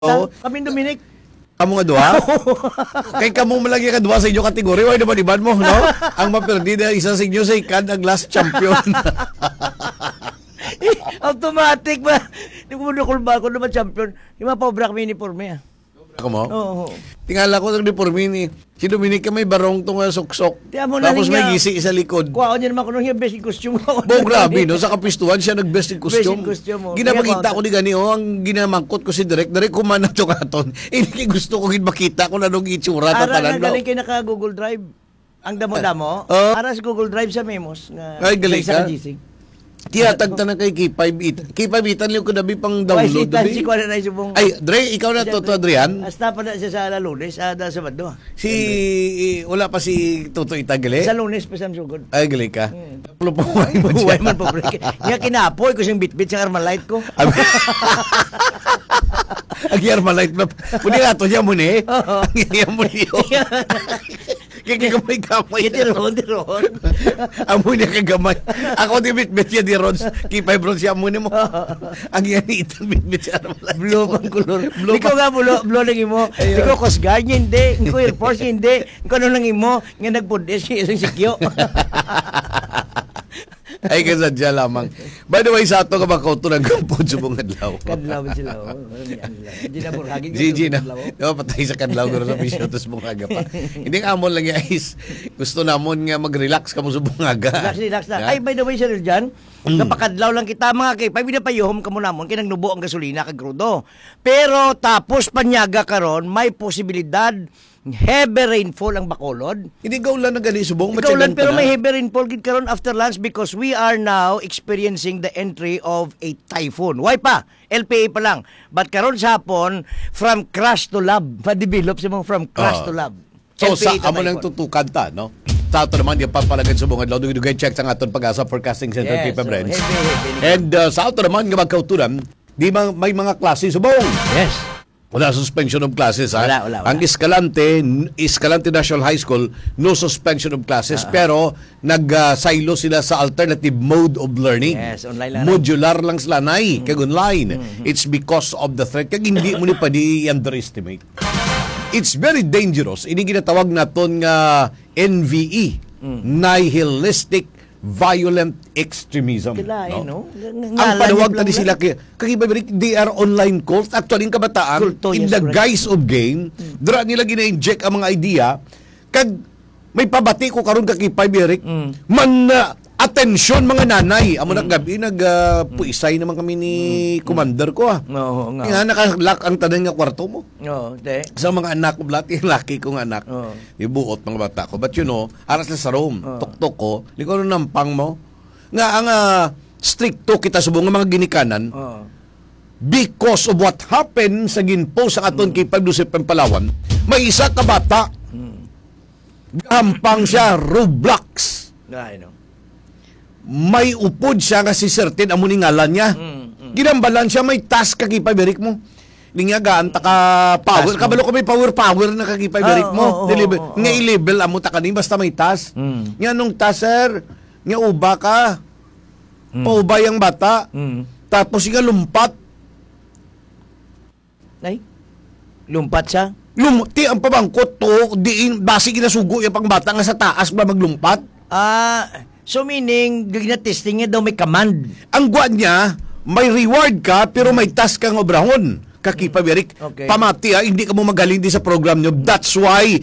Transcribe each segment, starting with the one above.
Oo. Kami Dominic. Kamu nga duha? Kay kamo malagi ka duha sa inyo kategori, why naman iban mo, no? Ang maperdi na isa sa inyo sa ikan ang last champion. Automatic ba? Hindi ko manukulba ako naman champion. Yung mga pa-obra kami uniforme. Ako mo? Oo. Tingala ko ng uniforme ni si Dominic may barong tong suksok. Tiyan mo na Tapos niya. may gisi sa likod. Kuha ko niya naman ko nung yung best in costume. Bo, grabe, no? Sa kapistuhan siya nag-best in costume. Best in costume, oh. Ginapakita ko ni gani, ang ginamangkot ko si Direk. Direk, kumana ito katon. Hindi gusto ko makita kung anong itsura. Ara Tatanan nga galing kayo naka-Google Drive. Ang damo-damo. Ara sa Google Drive sa memos. Ay, galing ka? Gising. Tiyatagta na kay K5 K5 liyo ko nabi pang download. Si Kuala na isubong. Ay, Dre, ikaw na to, Adrian. Hasta pa na siya sa Lunes, sa Sabado. Wala pa si Toto Itagale? Sa Lunes pa siyang sugod. Ay, galing ka. Pulo po Buhay man po. Nga kinapoy ko siyang bitbit sa Armalite ko. Ang Armalite na. Muni nga to niya muni. Ang yan muni yun. Kaya kamay-kamay. Tiron. Amo niya kagamay. Ako di bitbit niya di Rons. Kipay bron siya muni mo. Ang yan itang bitbit sa Armalite. Blue pang kulor. Ikaw nga blue lang imo. Ikaw Coast Guard niya hindi. Ikaw Air Force niya hindi. Ikaw ano lang imo. Nga nagpundes siya isang sikyo. Ay, kasadya lamang. By the way, sa ato ka ba kauto ng gampod sa buong adlaw? Kadlaw sila. Hindi na burhagin. Gigi na. Diba, patay sa kadlaw ko sa pisyo tapos bungaga pa. Hindi nga amon lang guys. Gusto namon nga mag-relax ka mo sa bungaga. Relax na. Ay, by the way, Sir Jan, napakadlaw lang kita mga kay. Pinapayuhom ka mo namon, kinagnubo ang gasolina kag crudo. Pero tapos panyaga karon, may posibilidad heavy rainfall ang Bacolod. Hindi kaulan na gali subong. Kaulan pero may heavy rainfall gid karon after lunch because we are now experiencing the entry of a typhoon. Why pa? LPA pa lang. But karon sa hapon, from crash to love. Ma-develop si mo from crash to love. So sa amo nang tutukan ta, no? Sa ato naman, yung papalagad sa buong adlaw, dugay check sa aton pag-asa forecasting center, yes, Kipa Brands. Heavy. And sa ato naman, nga magkauturan, may mga klase subong. Yes. Wala suspension of classes, ha? Wala. Ang Escalante National High School, no suspension of classes, pero nag-silo sila sa alternative mode of learning. Yes, online lang. Modular lang sila, kag online. It's because of the threat. Kag hindi mo ni pa di-underestimate. It's very dangerous. Ini ginatawag naton nga NVE, nihilistic violent extremism. Kilain, no? Ang panawag tadi sila kakibabalik, they are online cults. Actually, ang kabataan, Kulto, in yes, the correct. guise of game, dira nila gina-inject ang mga idea, kag may pabati ko karon kakipay, Eric, man atensyon mga nanay. Amo na gabi, puisay naman kami ni commander ko, Oo, nga. Nga, nakalock ang tanan nga kwarto mo. Oo, de. Sa mga anak ko, lahat yung laki kong anak. Ibuot mga bata ko. But aras na sa room, tuktok ko, liko nung nampang mo. Nga, ang stricto kita subong ng mga ginikanan, because of what happened sa ginpo sa aton kay Pagdusip ng Palawan, may isa ka bata, gampang siya, Roblox. Ay, no. May upod siya nga si Certain amo ni ngalan niya. Ginambalan siya, may task kakipaberik mo. Lingagaan ta ka power. Kabalo ko may power na kakipaberik mo. Nga i-level amo ta kaning basta may task. Nga nung task, sir, nga uba ka. Paubay ang bata. Tapos nga lumpat. Ay? Lumpat siya? Ti ang pabangkot to, diin basi ginasugo yung pang bata nga sa taas ba maglumpat. So meaning, gina-testing niya daw may command. Ang guwan niya, may reward ka, pero may task kang obrahon. Kakipa, Berik. Okay. Pamati, hindi ka mo magaling din sa program nyo. That's why,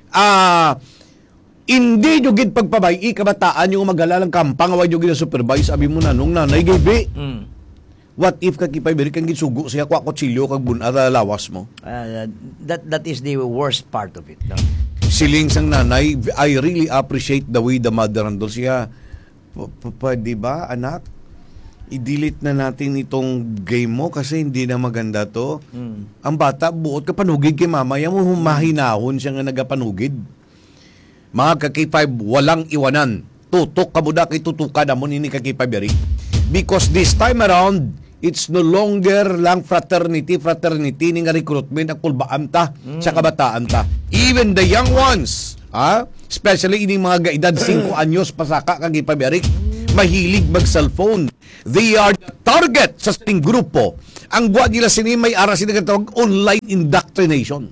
hindi nyo gid pagpabayi, kabataan yung magalalang kampang, away nyo gid supervise, sabi mo na, nung nanay, gabi. What if kakipa, Berik, ang gisugo siya, kwa kutsilyo, kag bunara, lawas mo? That is the worst part of it. No? Siling sang nanay, I really appreciate the way the mother handle siya. Di ba, anak? I-delete na natin itong game mo kasi hindi na maganda to. Ang bata, buot ka panugid kay mama. Yan mo humahinahon siya nga nagapanugid. Mga kakipay, walang iwanan. Tutok ka muda kay tutukan na mo nini kakipay beri. Because this time around, it's no longer lang fraternity ni nga recruitment ang kulbaan ta sa kabataan ta. Even the young ones, especially ining mga gaedad 5 anyos pasaka kag ipaberik, mahilig mag-cellphone. They are the target sa ating grupo Ang buwan nila sini may ara sila tawag online indoctrination.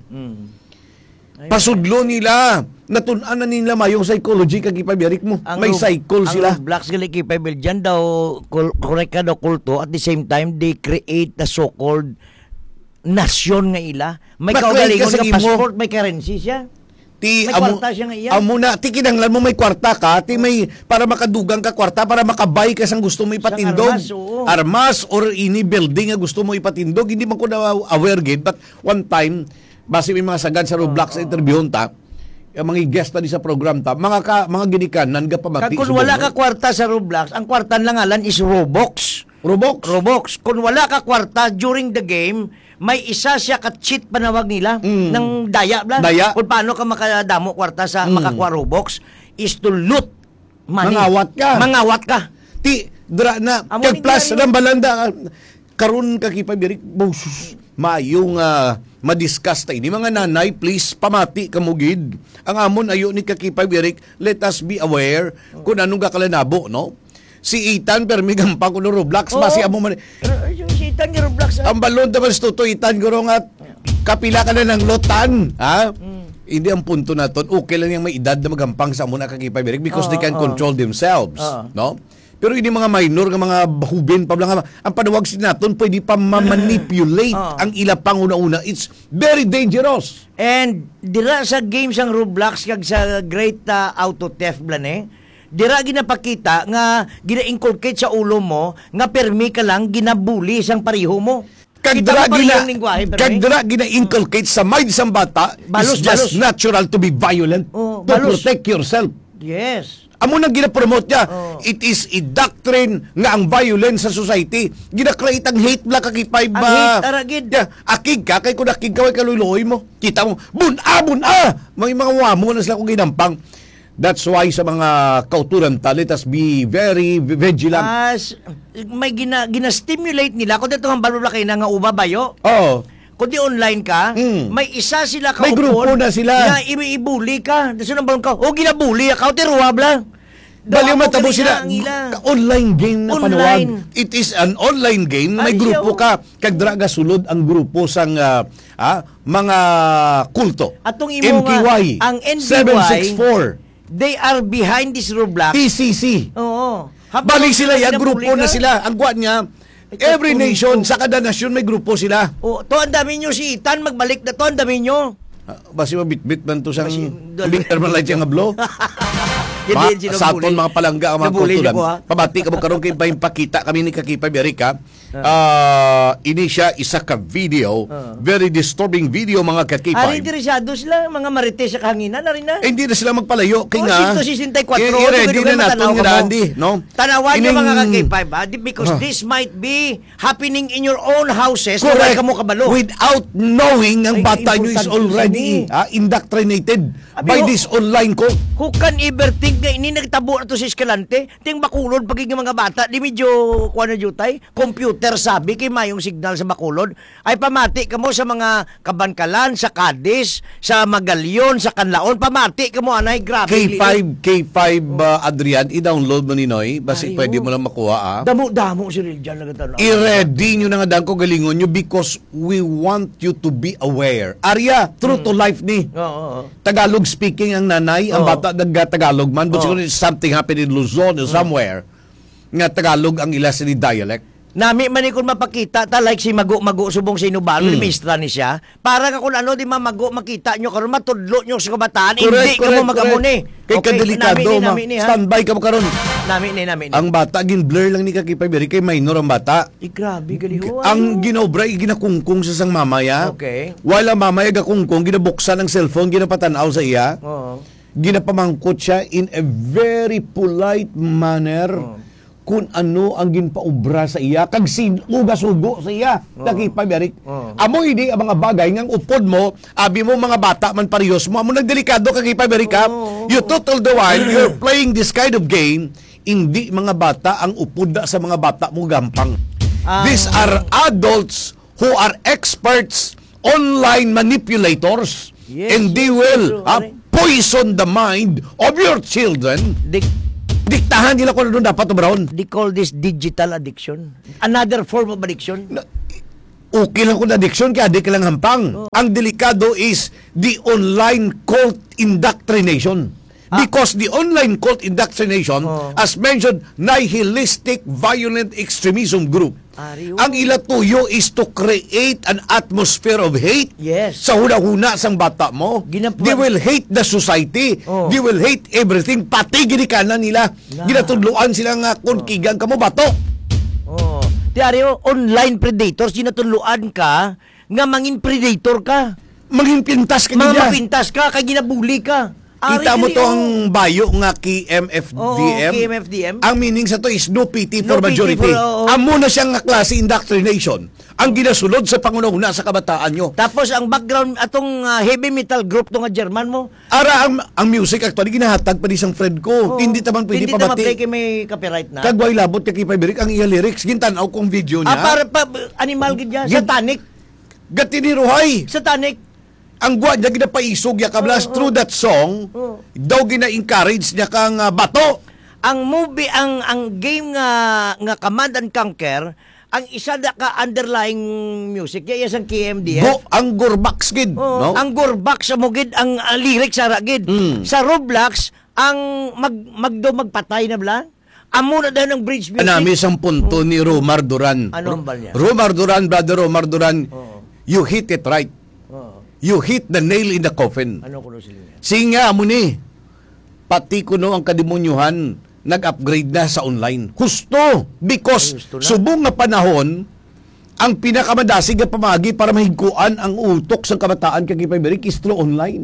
Pasudlo nila. Natunan na nila mayong psychology kag ipabirik mo. May cycle sila. Ang Roblox gali kipabel dyan daw, correct ka daw kulto, at the same time, they create the so-called nasyon nga ila. May kaugalingon nga passport, may currency siya. May kwarta siya nga iya. Amo na, ti kinanglan mo may kwarta ka, ti may, para makadugang ka kwarta, para makabay ka sang gusto mo ipatindog. Armas or ini building nga gusto mo ipatindog. Hindi man ko na aware gid, but one time, base may mga sagad sa Roblox sa interview ta, yung mga guest na di sa program ta, mga ginikanan nga pamati. Kung wala ka kwarta sa Roblox, ang kwarta lang ngalan is Robux. Robux. Kung wala ka kwarta during the game, may isa siya ka-cheat panawag nila ng daya. Kung paano ka makadamo kwarta sa makakuha Robux is to loot money. Mangawat ka. Ti, dra na, kag plus, balanda, karon kakipabirik, mayong madiscuss tayo. Ni mga nanay, please, pamati kamugid. Ang amon ayo ni kakipabirik, let us be aware kung anong kakalanabo, no? Si Ethan, permigang pa ko no Roblox, basi amo man. Si Ethan ni Roblox. Ang balon naman sa tuto, Ethan, guro nga, kapila ka na ng lotan, ha? Hindi ang punto na to. Okay lang yung may edad na magampang sa muna kakipabirik because they can control themselves, no? Pero hindi mga minor, mga bahubin pa lang. Ang panawag sila natin, pwede pa ma-manipulate ang ila pang una-una. It's very dangerous. And dira sa games ang Roblox, kag sa Great Auto Theft blane, dira ginapakita nga gina-inculcate sa ulo mo nga permi ka lang ginabuli sang pareho mo. Kagdra gina-inculcate sa mind sang bata, it's just natural to be violent to protect yourself. Yes. Amo nang gina-promote niya. It is a doctrine nga ang violence sa society. Gina-create ang hate black kakipay ba? Ang hate, aragid. Akig ka, kay kung akig ka, kaluloy mo. Kita mo, bun-a! May mga wamo na sila kung ginampang. That's why sa mga kauturan ta, let us be very vigilant. May gina-stimulate nila. Kung dito ang balula kayo na nga uba bayo. Oo. Kung di online ka, may isa sila may grupo na sila. Na ibuli ka. Daso nang balon ka, ginabuli ka, tiruwab lang. Baliw matabo sila. Online game na panawag. It is an online game. May grupo ka. Kagdra sulod ang grupo sang mga kulto. Atong imo MKY. Ang NBY, 764. they are behind this Roblox. TCC. Oo. Balik sila yan, grupo na sila. Ang guwan niya, every nation, sa kada nasyon may grupo sila. To ang dami nyo si Ethan, magbalik na to, ang dami nyo. Basi mabitbit man to sang thermal light yung ablo. Sa aton mga palangga ang mga kulturan. Pabati ka mo karon kay pakita kami ni Kakipay Berika. Ini siya isa ka video, very disturbing video mga Kakipay. Ari interesado sila mga marites sa kahanginan na rin na. Hindi na sila magpalayo kay nga. 164. I-ready na natin nila Andy, no? Tanawan niyo mga Kakipay ba? Because this might be happening in your own houses. Correct. Ka mo kabalo. Without knowing ang bata nyo is already indoctrinated by this online ko. Who can ever think nga ini nagtabo na to sa Escalante? Ting bakulod pagiging mga bata, di medyo kuha na jutay, computer sabi kay mayong signal sa bakulod, ay pamati ka mo sa mga Kabankalan, sa Cadiz, sa Magalyon, sa Canlaon, pamati ka mo, anay, grabe. K5 Adrian, i-download mo ni Noy, basi pwede mo lang makuha. Damo si Real dyan. I-ready nyo na nga dang ko galingon nyo because we want you to be aware. Arya, true to life ni. Tagalog speaking ang nanay, ang bata nag-Tagalog man, but siguro something happened in Luzon or somewhere, nga Tagalog ang ila sa dialect. Nami man kung mapakita ta like si mago subong sa Inubalo ni Mistra ni siya para ka kung ano di mago makita nyo karon matudlo nyo sa kabataan hindi ka mo magamuni kay kadelikado standby ka mo karon nami ang bata gin blur lang ni Kakipay Beri kay minor ang bata grabe galiho ang ginobra ginakungkung sa sang mamaya wala mamaya gakungkung ginabuksan ang cellphone ginapatanaw sa iya ginapamangkot siya in a very polite manner kung ano ang ginpaubra sa iya kag ugas-ugo sa iya Kakipay Beri amo hindi ang mga bagay ngang upod mo abi mo mga bata man parehos mo amo nagdelikado Kakipay Beri ka you total the while you're playing this kind of game hindi mga bata ang upod sa mga bata mo gampang these are adults who are experts online manipulators and they will poison the mind of your children diktahan nila kung ano dapat Brown. They call this digital addiction. Another form of addiction. Okay lang kung addiction, kaya di ka lang hampang. Ang delikado is the online cult indoctrination. Because the online cult indoctrination, as mentioned, nihilistic violent extremism group. Ang ilatuyo is to create an atmosphere of hate. Yes. Sa huna-huna sang bata mo. They will hate the society. They will hate everything. Pati ginikanan nila. Ginatudluan sila nga kung kigang ka mo bato. Diaryo, online predators, ginatuluan ka nga mangin predator ka. Mangin pintas ka Mga nila. mapintas ka, kay ginabuli ka. Kita mo to ang bayo nga KMFDM. KMFDM. Ang meaning sa to is no pity for No pity majority. for, Amo na siyang nga klase indoctrination. Ang ginasulod sa pangunahuna sa kabataan nyo. Tapos ang background atong heavy metal group to nga German mo. Ara ang music actually ginahatag pa di sang friend ko. Hindi taman pwede Hindi pabati. play kay may copyright na. Kagway labot kay Piberic ang iya lyrics gintanaw kong video niya. Para pa animal gid niya, satanic. Gatiniruhay. Satanic. Ang guwa niya ginapaisog ya kablas through that song. Daw gina-encourage niya kang bato. Ang movie ang game nga Command and Conquer, ang isa da ka underlying music ya isang KMDF. Ang Gorbax gid, no? Ang Gorbax mo gid ang lyrics sa gid. Sa Roblox ang magpatay na bla. Amo na daw ng bridge music. Anami sang punto ni Romar Duran. Ano ang bal niya? Romar Duran, brother Romar Duran. You hit it right. You hit the nail in the coffin. Ano kuno sila niya? Singa mo ni. Pati kuno ang kademonyuhan nag-upgrade na sa online. Husto because subong nga panahon ang pinakamadasig nga pamagi para mahigkuan ang utok sa kabataan kay Piberic is through online.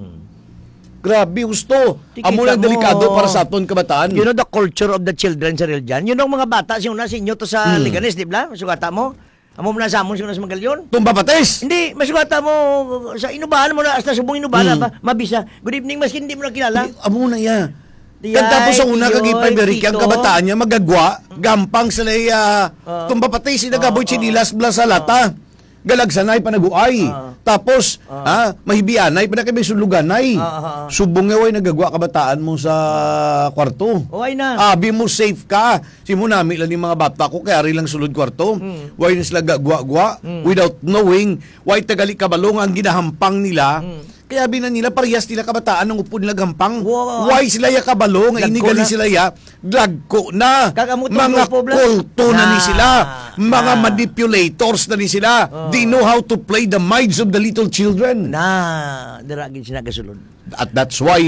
Grabe, husto. Amo lang delikado para sa aton kabataan. You know the culture of the children sa real dyan? You know mga bata siya na sinyo to sa Liganes, di ba? Masugata mo? Amo mo na sa amon siya na sa Magalyon? Tumba pates. Hindi, masugata mo sa inubahan mo na, hasta subong inubahan ba? Mabisa. Good evening, maski hindi mo na kilala. Amo na ya. Diyan, Tapos sa una tiyoy, kagipay Beric ang tito. kabataan niya magagwa, gampang sila tumba patay sinagaboy chinilas bla sa lata. Galagsanay panaguay. Tapos mahibianay pa na kami suluganay. Subong nga way nagagwa kabataan mo sa kwarto. Why na? Abi mo safe ka. Si mo nami lang yung mga bata ko kaya rin lang sulod kwarto. Why na sila gagwa-gwa without knowing why tagali kabalong ang ginahampang nila. Kaya binan nila parehas nila kabataan ng upo nila gampang. Wow. Why sila ya kabalo nga inigali sila ya glagko na. Mga kulto na ni sila. Mga manipulators na ni sila. They know how to play the minds of the little children. Diragin siya nagasulod. At that's why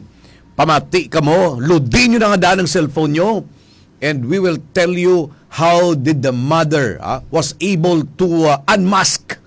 pamati ka mo, loadin nyo na nga daan ng cellphone nyo and we will tell you how did the mother was able to unmask.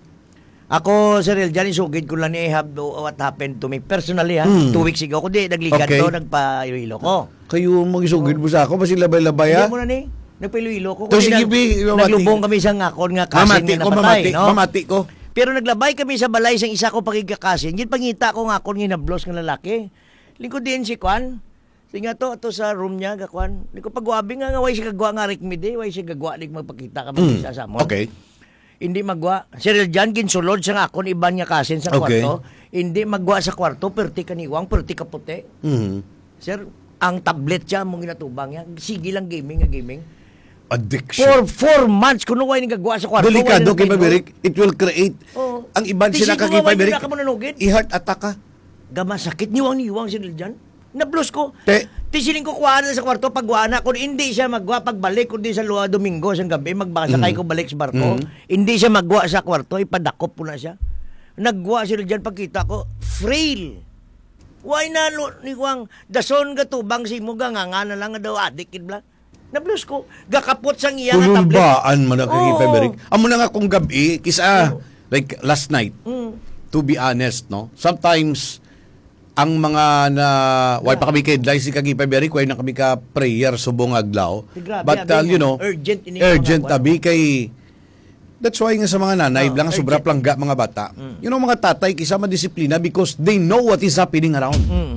Ako, Sir Eljan, isugid ko lang ni Ahab what happened to me personally 2 weeks ago. Kundi nagligan Okay. to, nagpa-iloilo ko. Kayo mag-isugid mo sa ako, basi labay-labay Hindi mo na ni, nagpa-iloilo ko. To, Kundi sige, naglubong kami sa ngakon nga kasin nga napatay. No? mamati ko. Pero naglabay kami sa balay sang isa ko pagigakasin. Gid pangita ko ngakon nga nablos nga lalaki. Lingkod din si Kwan. Singa to sa room niya gakwan. Lingkod pagwabi nga way siya gagwa nga rikmide, way siya gagwa lig magpakita ka sa samon. Okay. Hindi magwa. Sir Jan, ginsulod sa ngakon iban nga kasin sa kwarto. Hindi magwa sa kwarto, perti kaniwang, perti kaputi. Sir, ang tablet siya mong ginatubang niya. Sige lang gaming. Addiction. For 4 months, kuno way nagagawa sa kwarto. Delikado kay Piberic, it will create ang iban sila kay Piberic. I-heart attack ka. Gama sakit, niwang Sir Jan. Nablos ko. Te. Tisiling ko kuha na sa kwarto pagwa na. Kung hindi siya magwa pagbalik, kundi sa luwa Domingo sa gabi, magbasakay ko balik sa barko. Hindi siya magwa sa kwarto, ipadakop po na siya. Nagwa sila dyan pagkita ko, frail. Why na ni Juan, dason gatubang si mo nga na lang daw adik kidla. Nablos ko, gakapot sang iya nga tablet. Kululbaan man na kay Piberic. Amo na nga kung gabi, kisa like last night, to be honest, no? Sometimes ang mga na why pa kami kay si kagi Piberic, why na kami ka prayer subong aglaw. But you know, urgent abi kay that's why nga sa mga nanay lang sobra plangga mga bata. You know mga tatay kisa madisiplina because they know what is happening around.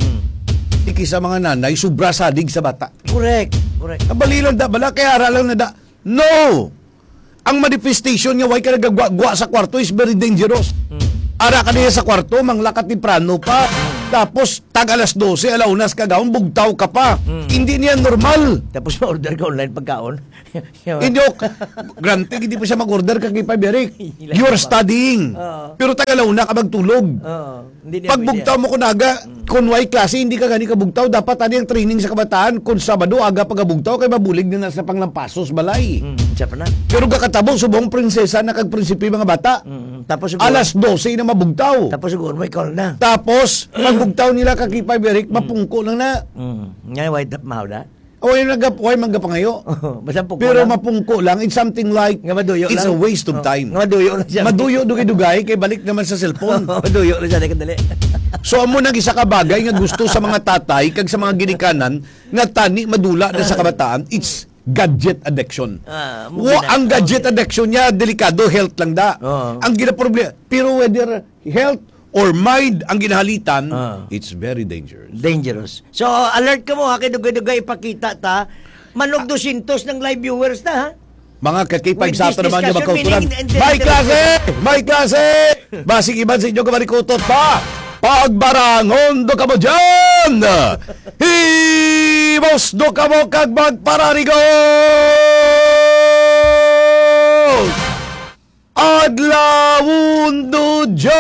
Kisa mga nanay sobra sadig sa bata. Correct. Abalilan da bala kay aralan na da. No. Ang manifestation nga why ka nagagwa sa kwarto is very dangerous. Ara ka niya sa kwarto, manglakat ni prano pa. Tapos, tag alas 12, alaunas ka gawin, bugtaw ka pa. Hindi niya normal. Tapos ma-order ka online pagkaon. Hindi granted, hindi pa siya mag-order kag Kay Eric. You're studying. Pero tag alauna ka magtulog. Hindi Pag bugtaw mo kunaga, kung way klase, hindi ka gani ka bugtaw, dapat ani ang training sa kabataan. Kung Sabado, aga pagabugtaw, kay mabulig na sa panglampasos balay. Siya pa na. Pero kakatabo, subong prinsesa na kag prinsipi mga bata. Tapos siguro, Alas 12 na mabugtaw. tapos siguro may call na. Tapos, magbugtaw nila kag Kay Eric, mapungko lang na. Ngayon, white up mahaw na. Way magapangayo. Basta pungko Pero lang. mapungko lang, it's something like, Nga maduyo it's lang. a waste of time. Nga maduyo lang siya. Maduyo dugay-dugay, kay balik naman sa cellphone. Maduyo lang siya. Dali. So amo nang isa ka bagay nga gusto sa mga tatay kag sa mga ginikanan nga tani madula na sa kabataan, it's gadget addiction. Ang gadget addiction niya delikado, health lang da. Ang ginaproblema, pero whether health or mind ang ginahalitan, it's very dangerous. Dangerous. So, alert ka mo ha, kay dugay-dugay ipakita ta. Manog 200 ng live viewers na ha. Mga kakipag With sa this ato naman yung discussion, magkauturan. meaning- May klase! May klase! Basig iban sa inyo kamarikutot pa! Pagbarangon do ka mo dyan! Himos do ka mo kag magpararigon! Adlawon do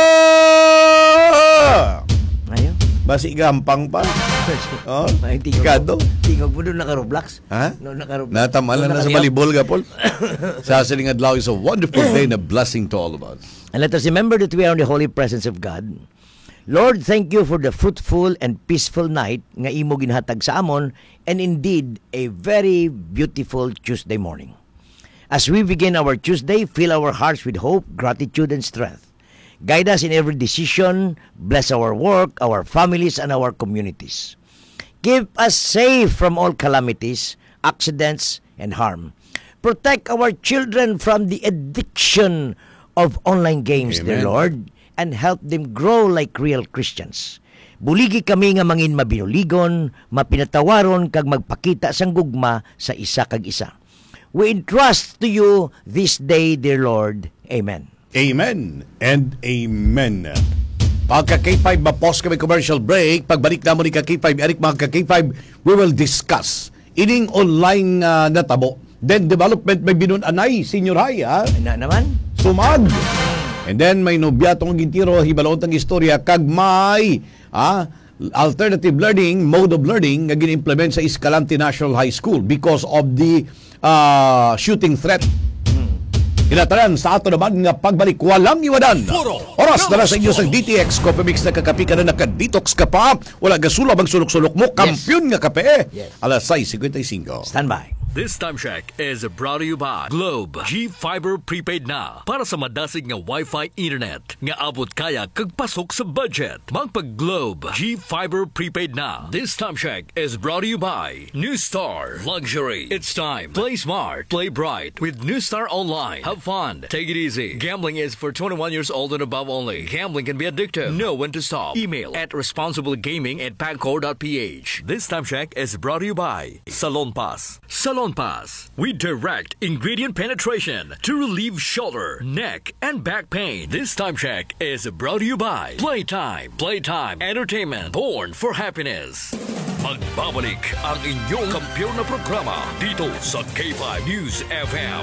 dyan! Ayo. Basig gampang pa. Oh, Ay, Kado. tingog mo doon naka-Roblox. Ha? No, naka-Roblox. Natamalan na sa balibol, Gapol. Sa siling adlaw is a wonderful day and a blessing to all of us. And let us remember that we are in the holy presence of God. Lord, thank you for the fruitful and peaceful night nga imo ginhatag sa amon, and indeed a very beautiful Tuesday morning. As we begin our Tuesday, fill our hearts with hope, gratitude, and strength. Guide us in every decision, bless our work, our families, and our communities. Keep us safe from all calamities, accidents, and harm. Protect our children from the addiction of online games, Amen. dear Lord, and help them grow like real Christians. Buligi kami nga mangin mabinuligon, mapinatawaron kag magpakita sang gugma sa isa kag isa. We entrust to you this day, dear Lord. Amen. Amen and amen. Pagka K5, mapos kami commercial break. Pagbalik na mo ni K5, Eric, mga K5, we will discuss ining online natabo. Then development may binunanay, senior high, ha? Na naman? Sumag. And then may nobyatong gintiro, hibalon tang istorya, kag may alternative learning, mode of learning nga gin-implement sa Escalante National High School because of the shooting threat. Inataran sa ato naman nga pagbalik walang iwanan. Oras na sa inyo sa DTX Coffee Mix na kakapi ka na naka-detox ka pa. Wala gasulab ang sulok-sulok mo. Kampiyon nga kape. Yes. Alas 6:55. Stand by. This Time Check is brought to you by Globe G-Fiber Prepaid na para sa madasig nga Wi-Fi internet nga abot kaya kagpasok sa budget. Magpag-Globe G-Fiber Prepaid na. This Time Check is brought to you by New Star Luxury. It's time. Play smart, play bright with New Star Online. Have fun. Take it easy. Gambling is for 21 years old and above only. Gambling can be addictive. Know when to stop. Email at responsiblegaming@pagcor.ph. This Time Check is brought to you by Salon Pass. Salon Pass. We direct ingredient penetration to relieve shoulder, neck, and back pain. This Time Check is brought to you by Playtime. Playtime Entertainment. Born for happiness. Magbabalik ang inyong kampiyon na programa dito sa K5 News FM.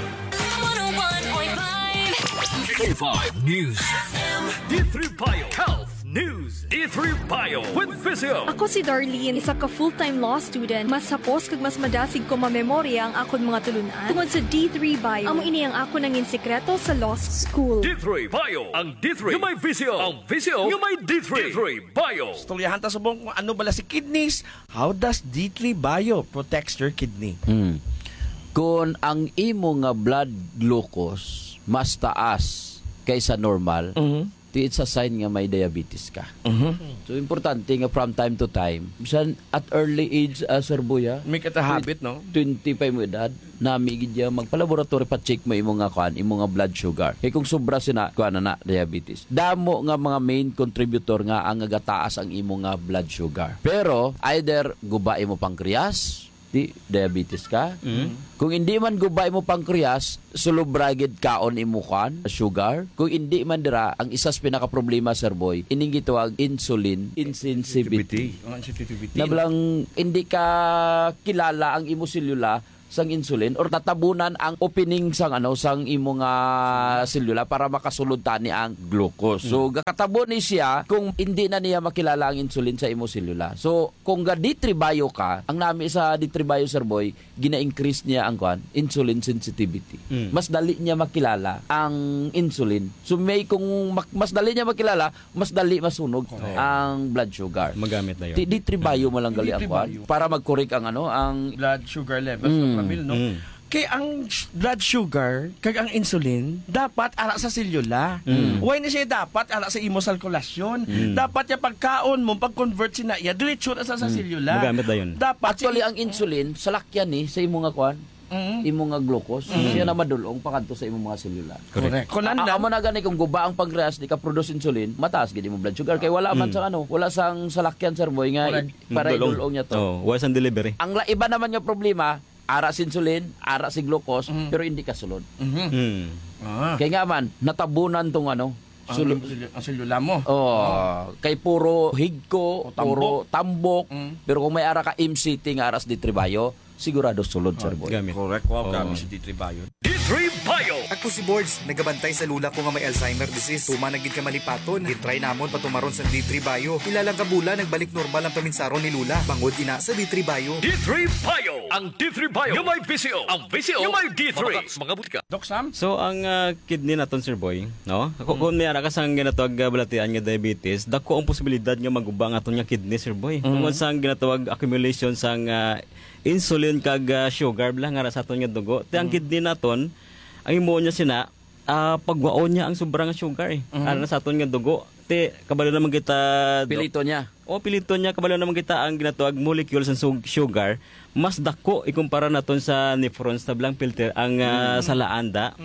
101.5 K5 News FM. D3 Bio Health News. D3 Bio with Physio. Ako si Darlene, isa ka full-time law student. Mas hapos kag mas madasig ko mamemorya ang akon mga tulunan tungod sa D3 Bio. Amo ini ang ako nangin sekreto sa law school. D3 Bio. Ang D3 nga may Physio. Ang Physio nga may D3. D3 Bio. Storyahan ta subong kung ano bala si kidneys. How does D3 Bio protects your kidney? Kung ang imo nga blood glucose mas taas kaysa normal, it's a sign nga may diabetes ka. So, importante nga from time to time, bisan at early age, Sir Buya, Make it a habit, no? 25 mo edad, namigid niya magpalaboratory pa check mo imo nga kuan, imo nga blood sugar. Kay kung sobra sina kuan na diabetes. Damo nga mga main contributor nga ang nagataas ang imo nga blood sugar. Pero either guba imo pancreas di diabetes ka. Kung hindi man gubay mo pancreas, sulubragid kaon imukan, sugar. Kung hindi man dira, ang isas pinaka-problema, Sir Boy, ining gitawag insulin insensitivity. Na bilang hindi ka kilala ang imo selula sang insulin or tatabunan ang opening sang sang imo nga selula para makasulod tani ang glucose. So gakatabo ni siya kung hindi na niya makilala ang insulin sa imo selula. So kung ga D3 bio ka, ang nami sa D3 bio, Sir Boy, gina-increase niya ang insulin sensitivity. Mas dali niya makilala ang insulin. So may kung mas dali niya makilala, mas dali masunog ang blood sugar. Magamit na yun. D3 bio mo lang gali ang para mag-correct ang ang Blood sugar levels. No? Kay ang blood sugar kag ang insulin dapat ara sa selula. Why na siya dapat ara sa imo circulation? Dapat ya pagkaon mo pag-convert sina ya diretso na sa selula. Magamit na yun. Dapat actually ang insulin salakyan ni sa imo nga imo nga glucose. Siya na madulong pakadto sa imo mga selula. correct. Kunan Amo na gani kung guba ang pancreas di ka produce insulin, mataas gid imo blood sugar kay wala man sa wala sang salakyan, Sir Boy, nga para idulong niya to. Oh, was and delivery. Ang iba naman nga problema, ara si insulin, ara si glucose, pero hindi ka sulod. Kaya nga man, natabunan tong ang selula mo. Kay puro higko, puro tambok, pero kung may ara ka MCT nga aras di tribayo, sigurado sulod, Sir Boy. Gamit. Correct. Wow, kami si D3 Bio. D3 Bio. Ako si Boards, nagabantay sa lula ko nga may Alzheimer disease. Tumanagid ka malipaton, gitry namon patumaron sa D3 Bio. Ilang kabula nagbalik normal ang paminsaron ni lula. Bangod ina sa D3 Bio. D3 Bio. Ang D3 Bio. Yung may VCO. Ang VCO. Yung may D3. Mga butika. Doc Sam? So ang kidney naton, Sir Boy, no? Kung may ara ka sang ginatawag balatian nga diabetes, dako ang posibilidad nga magubang aton nga kidney, Sir Boy. Kung sang ginatawag accumulation sang insulin kag sugar bla nga sa aton nga dugo. Ti ang kidney naton, ang imo niya sina pagwaon niya ang sobrang sugar ara sa aton nga dugo. Ti kabalo naman kita Pilito niya. Pilito niya kabalo naman kita ang ginatawag molecules sa sugar mas dako ikumpara naton sa nephrons na blang filter ang salaanda.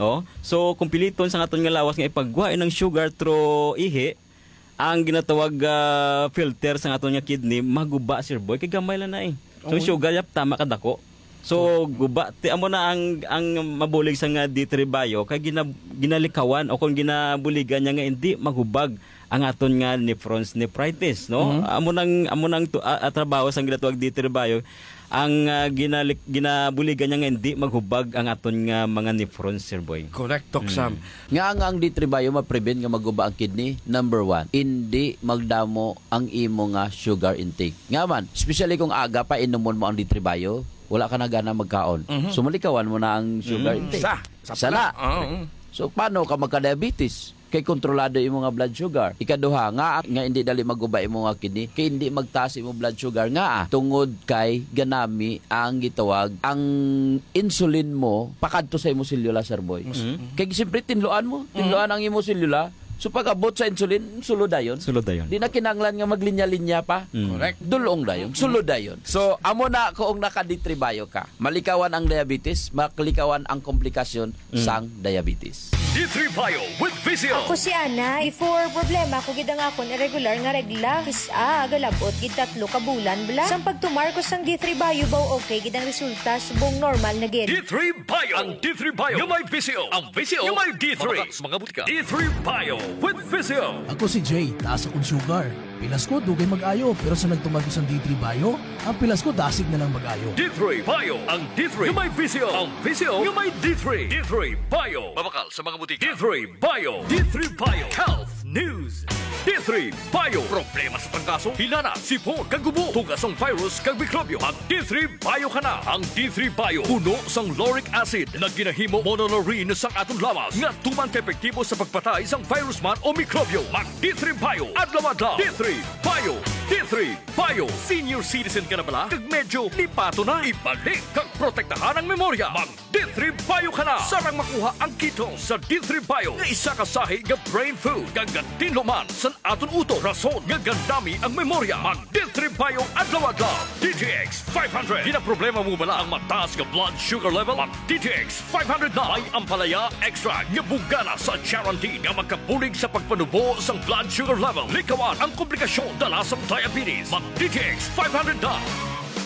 So kung piliton sa aton nga lawas nga ipagwain ng sugar through ihi, ang ginatawag filter sa aton nga kidney maguba, Sir Boy, kay gamay lang na So sugar yap tama kadako. So guba ti amo na ang mabulig sa nga D3 Bio kay ginalikawan o kung ginabuligan niya nga hindi magubag ang aton nga nephrons nephritis, no? Amo nang trabaho sa ginatawag D3 Bio ang ginabuligan niya nga hindi maghubag ang aton nga mga nephrons, Sir Boy. Correct, Doc Sam. Nga ang D3 Bio ma-prevent nga maguba ang kidney. Number 1, hindi magdamo ang imo nga sugar intake. Nga man, especially kung aga pa inomon mo ang D3 Bio, wala ka na gana magkaon. So malikawan mo na ang sugar intake. Sala. So paano ka magka-diabetes? Kay kontrolado imo nga blood sugar. Ikaduha nga hindi dali maguba imo nga kidney, kay hindi magtaas imo blood sugar nga tungod kay ganami ang gitawag ang insulin mo pakadto sa imo selula, Sir Boy. Kay siyempre tinluan ang imo selula. So pag-abot sa insulin, sulod dayon. Di na kinanglan nga maglinya-linya pa. Correct. Dulong dayon. Sulod dayon. So amo na kung naka-D3 Bio ka, malikawan ang diabetes, maklikawan ang komplikasyon sang diabetes. D3 Bio with VCO. Ako si Ana. Before problema ko gid ang akon irregular nga regla. Galabot gid 3 ka bulan bla. Sang pagtumar ko sang D3 Bio baw okay gid ang resulta subong normal na gid. D3 Bio. Ang D3 Bio. Yung may VCO. Ang VCO. Yung may D3. Mga butika. D3 Bio with VCO. Ako si Jay, taas akong sugar. Pilas ko, dugay mag-ayo. Pero sa nagtumag ko sa D3 Bio, ang pilas ko dasig na lang mag-ayo. D3 Bio. Ang D3. Yung may VCO. Ang VCO. Yung may D3. D3 Bio. Mabakal sa mga butika. D3 Bio. D3 Bio. Health News. D3 Bio. Problema sa pangkaso, hinana, sipon, kagubo, tugasong virus, kag mikrobyo. Ang D3 Bio ka na. Ang D3 Bio. Puno sang lauric acid na ginahimo monolaurin sang atong lawas. Nga tuman ka-epektibo sa pagpatay sang virus man o mikrobyo. Mag D3 Bio. Adlaw-adlaw. D3 Bio. D3 Bio. Senior citizen ka na bala? Kag medyo lipato na. Ibalik kag protektahan ang memorya. Mag D3 Bio ka na. Sarang makuha ang keto sa D3 Bio. Nga isa ka sahi nga brain food. Kag gantinlo man sa aton uto. Rason nga gandami ang memorya. Mag D3 Bio adlaw-adlaw. DTX 500. Ginaproblema mo bala ang mataas nga blood sugar level? Mag DTX 500 na. May ampalaya extra nga bugana sa guarantee nga magkabulig sa pagpanubo sa blood sugar level. Likawan ang komplikasyon dala sa diabetes. Mag DTX 500 na.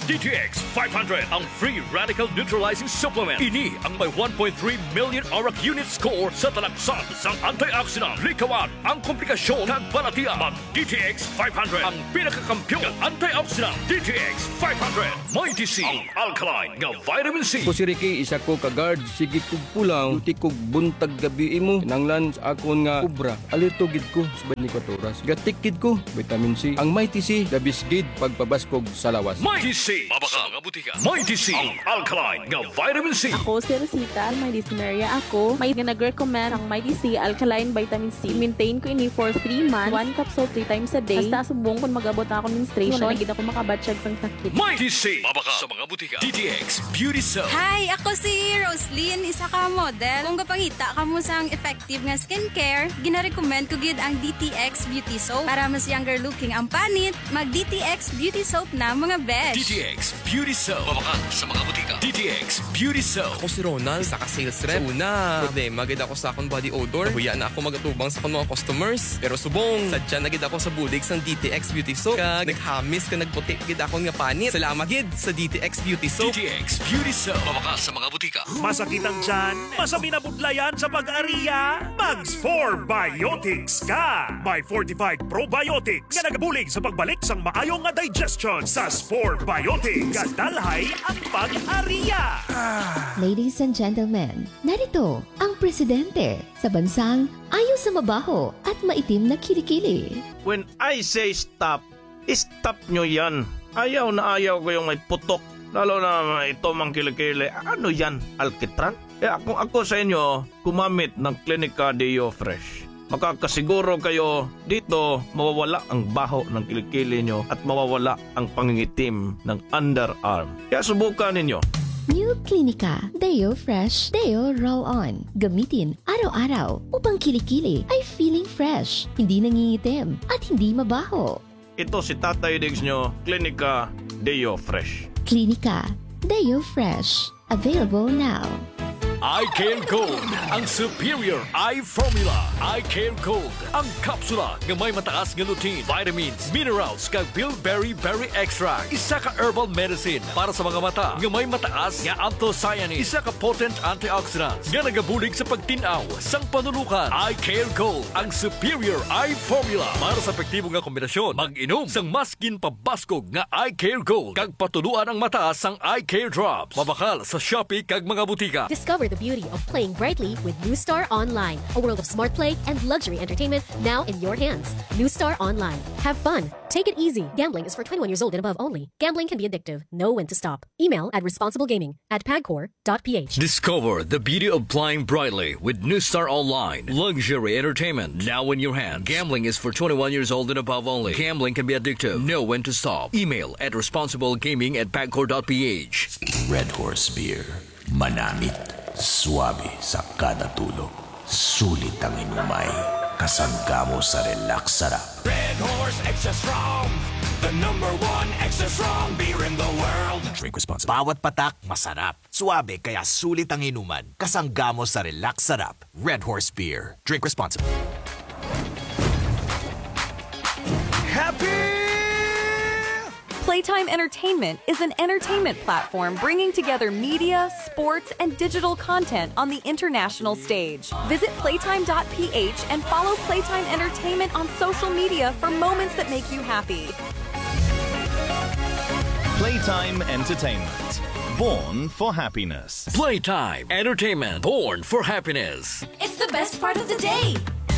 DTX 500 ang free radical neutralizing supplement. Ini ang may 1.3 million ORAC unit score sa talaksan sang antioxidant. Likawan ang komplikasyon ng balatian. Mag DTX 500 ang pinakakampyon ng antioxidant. DTX 500. May DC ang alkaline nga vitamin C. Ko si Ricky, isa ko ka-guard. Sige kog pulang, duty kog buntag gabi mo. Kinanglan sa akon nga ubra. Alerto gid ko sa 24 oras. Gatikid ko, vitamin C. Ang Mighty C, dabisgid pagpabaskog sa lawas. Mighty C. Mabaka mga butika. Mighty C ang alkaline nga vitamin C. Ako si Rosita, Mighty C Maria ako. May nag-recommend ang Mighty C Alkaline Vitamin C. Maintain ko ini for 3 months. 1 capsule 3 times a day. Basta subong kung mag-abot ako ng menstruation. Wala na ako makabatsyag sang sakit. Mighty C. Mabaka sa mga butika. DTX Beauty Soap. Hi, ako si Roslyn, isa ka model. Kung kapangita ka mo sang effective nga skincare, gina-recommend ko gid ang DTX Beauty Soap. Para mas younger looking ang panit, mag DTX Beauty Soap na mga besh. DTX Beauty Soap. Mabaka sa mga butika. DTX Beauty Soap. Ako si Ronald, isa ka sales rep. Sa una, problema gid ako sa akong body odor. Huya na ako magatubang sa akong mga customers. Pero subong, sadya na gid ako sa bulig sang DTX Beauty Soap. Kag naghamis ka nagputi gid ako nga panit. Salamat gid sa DTX Beauty Soap. DTX Beauty Soap. Mabaka sa mga butika. Masakit ang tiyan? Masami na budlayan sa pag-ariya? Mag-Spore Biotics ka! May Fortified Probiotics nga nagabulig sa pagbalik sang maayong nga digestion sa Spore Biotics. Kadalhay ang pag-ariya! Ladies and gentlemen, narito ang presidente sa bansang ayaw sa mabaho at maitim na kilikili. When I say stop, stop nyo yan. Ayaw na ayaw ko yung may putok. Lalo na ito mang kilikili. Ano yan? Alkitran? Kung ako sa inyo, gumamit ng Clinica Deo Fresh. Makakasiguro kayo dito mawawala ang baho ng kilikili nyo at mawawala ang pangingitim ng underarm. Kaya subukan ninyo. New Clinica Deo Fresh Deo Roll-On. Gamitin araw-araw upang kilikili ay feeling fresh, hindi nangingitim at hindi mabaho. Ito si Tatay Diggs nyo, Clinica Deo Fresh. Clinica Deo Fresh. Available now. Eye Care Gold, ang superior eye formula. Eye Care Gold, ang kapsula nga may mataas nga lutein, vitamins, minerals, kag bilberry berry extract. Isa ka herbal medicine para sa mga mata nga may mataas nga anthocyanins. Isa ka potent antioxidants nga nagabulig sa pagtinaw sang panulukan. Eye Care Gold, ang superior eye formula para sa epektibo nga kombinasyon. Mag-inom sang maskin pabaskog nga Eye Care Gold kag patuluan ang mata sang Eye Care Drops. Mabakal sa Shopee kag mga butika. Discover the beauty of playing brightly with New Star Online, a world of smart play and luxury entertainment now in your hands. New Star Online. Have fun. Take it easy. Gambling is for 21 years old and above only. Gambling can be addictive. Know when to stop. Email at responsiblegaming@pagcor.ph. Discover the beauty of playing brightly with New Star Online. Luxury entertainment now in your hands. Gambling is for 21 years old and above only. Gambling can be addictive. Know when to stop. Email at responsiblegaming@pagcor.ph. Red Horse Beer. Manamit. Suabe sa kada tulog. Sulit ang inumay. Kasangga mo sa relax sarap. Red Horse Extra Strong, the #1 extra strong beer in the world. Drink responsibly. Bawat patak, masarap. Suabe, kaya sulit ang inuman. Kasangga mo sa relax sarap. Red Horse Beer. Drink responsibly. Happy! Playtime Entertainment is an entertainment platform bringing together media, sports, and digital content on the international stage. Visit playtime.ph and follow Playtime Entertainment on social media for moments that make you happy. Playtime Entertainment. Born for happiness. Playtime Entertainment. Born for happiness. It's the best part of the day.